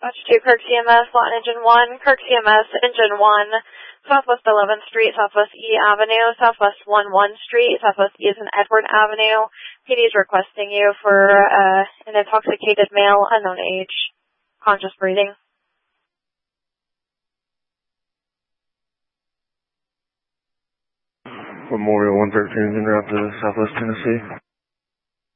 Dispatch to Kirk CMS, Lot Engine 1, Kirk CMS, Engine 1, Southwest 11th Street, Southwest E Avenue, Southwest 11 Street, Southwest E is in Edward Avenue. PD is requesting you for an intoxicated male, unknown age, conscious breathing. Memorial 113 is en route to Southwest Tennessee.